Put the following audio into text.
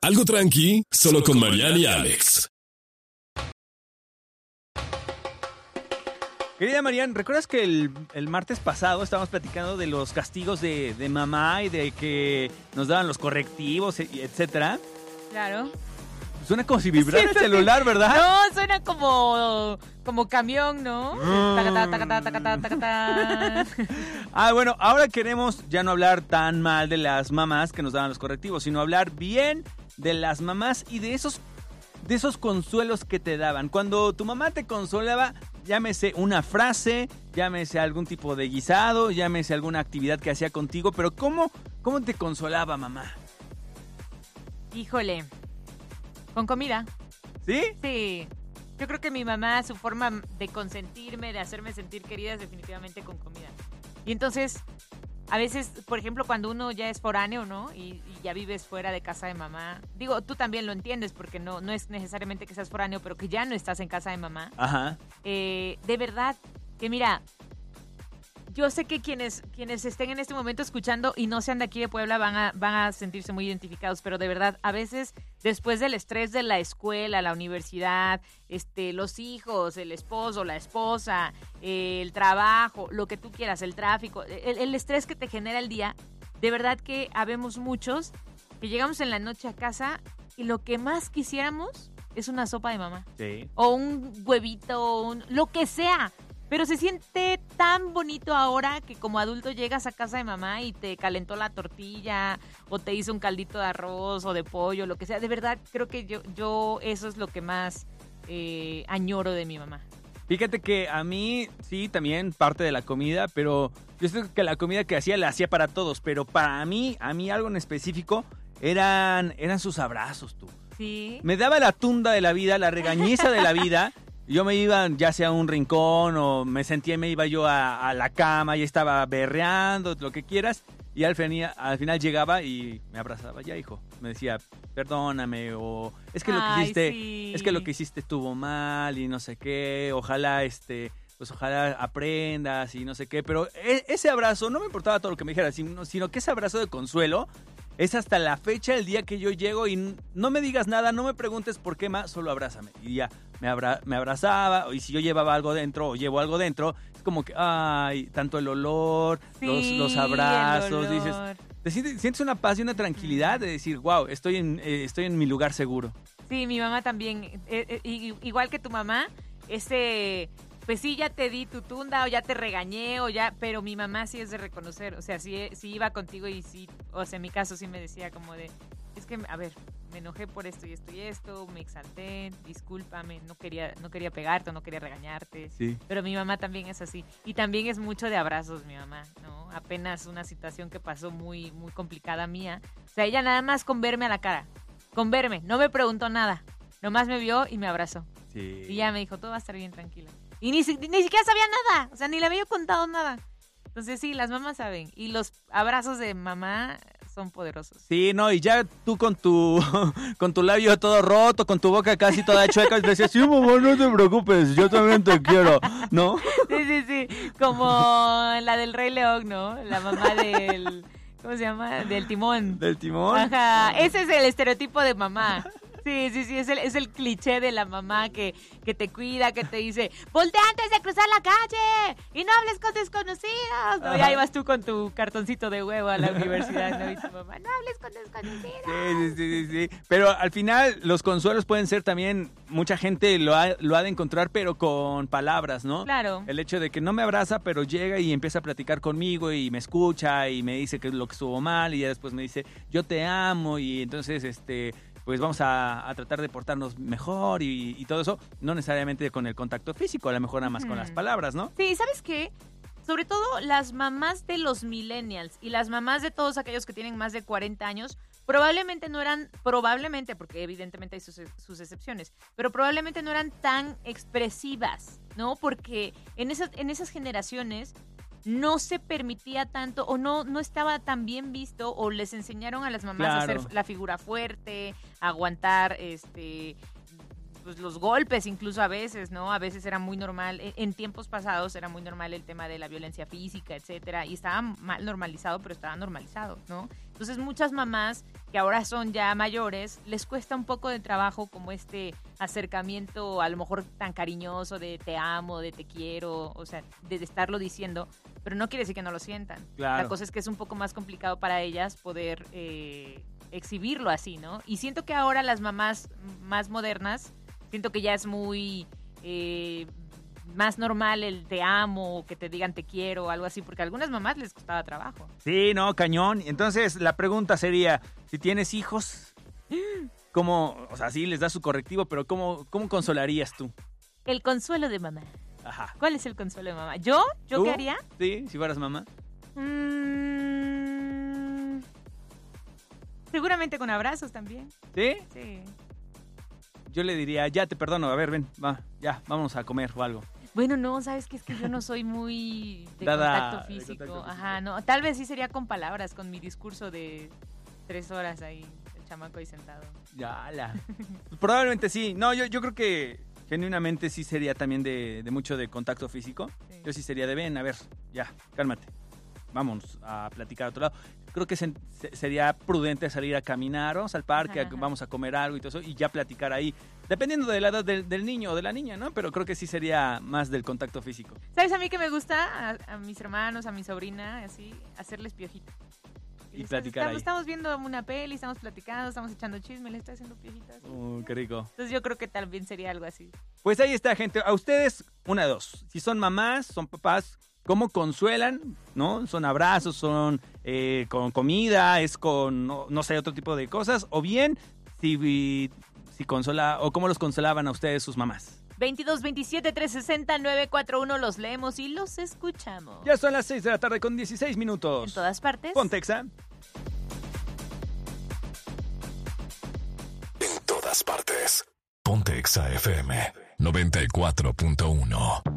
Algo tranqui, solo con Mariana y Alex. Querida Marian, ¿recuerdas que el martes pasado estábamos platicando de los castigos de mamá y de que nos daban los correctivos, etcétera? Claro. Suena como si vibrara el celular, ¿verdad? No, suena como camión, ¿no? Tacatá, tacatá, tacatá, tacatá. Bueno, ahora queremos ya no hablar tan mal de las mamás que nos daban los correctivos, sino hablar bien de las mamás y de esos consuelos que te daban. Cuando tu mamá te consolaba, llámese una frase, llámese algún tipo de guisado, llámese alguna actividad que hacía contigo, pero ¿cómo te consolaba mamá? Híjole, con comida. ¿Sí? Sí. Yo creo que mi mamá, su forma de consentirme, de hacerme sentir querida es definitivamente con comida. Y entonces, a veces, por ejemplo, cuando uno ya es foráneo, ¿no? Y ya vives fuera de casa de mamá. Digo, tú también lo entiendes porque no es necesariamente que seas foráneo, pero que ya no estás en casa de mamá. Ajá. De verdad, que mira, yo sé que quienes estén en este momento escuchando y no sean de aquí de Puebla van a sentirse muy identificados, pero de verdad, a veces, después del estrés de la escuela, la universidad, los hijos, el esposo, la esposa, el trabajo, lo que tú quieras, el tráfico, el estrés que te genera el día, de verdad que habemos muchos que llegamos en la noche a casa y lo que más quisiéramos es una sopa de mamá. Sí. O un huevito, lo que sea. Pero se siente tan bonito ahora que como adulto llegas a casa de mamá y te calentó la tortilla o te hizo un caldito de arroz o de pollo, lo que sea. De verdad, creo que yo eso es lo que más añoro de mi mamá. Fíjate que a mí, sí, también parte de la comida, pero yo sé que la comida que hacía la hacía para todos, pero para mí algo en específico eran sus abrazos, tú. Sí. Me daba la tunda de la vida, la regañiza de la vida. Yo me iba ya sea a un rincón o me iba yo a la cama y estaba berreando, lo que quieras. Y al final llegaba y me abrazaba, ya hijo. Me decía, perdóname, o es que lo que hiciste estuvo mal y no sé qué. Ojalá ojalá aprendas y no sé qué. Pero ese abrazo, no me importaba todo lo que me dijera, sino que ese abrazo de consuelo es hasta la fecha, el día que yo llego y no me digas nada, no me preguntes por qué más, solo abrázame. Y ya, me abrazaba, y si yo llevaba algo dentro o llevo algo dentro, es como que, ay, tanto el olor, sí, los abrazos, el olor. Dices, sientes una paz y una tranquilidad de decir, wow, estoy en mi lugar seguro. Sí, mi mamá también, igual que tu mamá, pues sí, ya te di tu tunda o ya te regañé pero mi mamá sí es de reconocer, o sea, sí iba contigo y sí, o sea, en mi caso sí me decía como de, es que, a ver, me enojé por esto y esto y esto, me exalté, discúlpame, no quería pegarte, no quería regañarte, sí. Pero mi mamá también es así, y también es mucho de abrazos mi mamá, ¿no? Apenas una situación que pasó muy, muy complicada mía, o sea, ella nada más con verme a la cara, no me preguntó nada, nomás me vio y me abrazó, Sí. Y ya me dijo, todo va a estar bien, tranquila. Y ni siquiera sabía nada, o sea, ni le había contado nada. Entonces sí, las mamás saben. Y los abrazos de mamá son poderosos. Sí, no, y ya tú con tu labio todo roto, con tu boca casi toda chueca, te decías, sí, mamá, no te preocupes, yo también te quiero, ¿no? Sí, como la del Rey León, ¿no? La mamá del, ¿cómo se llama? Del Timón. ¿Del Timón? Ajá, ese es el estereotipo de mamá. Sí, es el cliché de la mamá que te cuida, que te dice, voltea antes de cruzar la calle y no hables con desconocidos. ¿No? Y ahí vas tú con tu cartoncito de huevo a la universidad, ¿no? Y tu mamá, no hables con desconocidos. Sí. Pero al final los consuelos pueden ser también, mucha gente lo ha de encontrar, pero con palabras, ¿no? Claro. El hecho de que no me abraza, pero llega y empieza a platicar conmigo y me escucha y me dice que es lo que estuvo mal y ya después me dice, yo te amo y entonces, pues vamos a tratar de portarnos mejor y todo eso, no necesariamente con el contacto físico, a lo mejor nada más con las palabras, ¿no? Sí, ¿sabes qué? Sobre todo las mamás de los millennials y las mamás de todos aquellos que tienen más de 40 años, probablemente, porque evidentemente hay sus excepciones, pero probablemente no eran tan expresivas, ¿no? Porque en esas generaciones no se permitía tanto o no estaba tan bien visto o les enseñaron a las mamás a hacer la figura fuerte, a aguantar pues los golpes incluso a veces, ¿no? A veces era muy normal, en tiempos pasados era muy normal el tema de la violencia física, etcétera, y estaba mal normalizado, pero estaba normalizado, ¿no? Entonces muchas mamás que ahora son ya mayores, les cuesta un poco de trabajo como este acercamiento a lo mejor tan cariñoso de te amo, de te quiero, o sea, de estarlo diciendo, pero no quiere decir que no lo sientan. Claro. La cosa es que es un poco más complicado para ellas poder exhibirlo así, ¿no? Y siento que ahora las mamás más modernas, siento que ya es muy más normal el te amo, o que te digan te quiero o algo así, porque a algunas mamás les costaba trabajo. Sí, no, cañón. Entonces, la pregunta sería, si tienes hijos, ¿cómo, o sea, sí les das su correctivo, pero cómo consolarías tú? El consuelo de mamá. Ajá. ¿Cuál es el consuelo de mamá? ¿Yo ¿Tú? qué haría? Sí, si fueras mamá. Seguramente con abrazos también. ¿Sí? Sí. Yo le diría, ya te perdono, a ver, ven, va, ya, vámonos a comer o algo. Bueno, no, ¿sabes qué? Es que yo no soy muy de Dada contacto de físico. contacto físico. Ajá, no. Tal vez sí sería con palabras, con mi discurso de 3 horas ahí, el chamaco ahí sentado. Ya, probablemente sí. No, yo creo que genuinamente sí sería también de mucho de contacto físico. Sí. Yo sí sería de, ven, a ver, ya, cálmate. Vámonos a platicar a otro lado. Creo que sería prudente salir a caminar, vamos al parque, Ajá. vamos a comer algo y todo eso, y ya platicar ahí. Dependiendo de la edad del niño o de la niña, ¿no? Pero creo que sí sería más del contacto físico. ¿Sabes a mí que me gusta? A mis hermanos, a mi sobrina, así, hacerles piojito. Y platicar ahí. Estamos viendo una peli, estamos platicando, estamos echando chisme, le estoy haciendo piojitas. Qué rico. Entonces yo creo que también sería algo así. Pues ahí está, gente. A ustedes, una de dos. Si son mamás, son papás, ¿cómo consuelan? ¿No? ¿Son abrazos, son con comida, es con, no sé, otro tipo de cosas? O bien, si consola, o cómo los consolaban a ustedes sus mamás. 22 27 360 941, los leemos y los escuchamos. Ya son las 6 de la tarde con 16 minutos. En todas partes. Pontexa. En todas partes. Ponte Exa FM 94.1.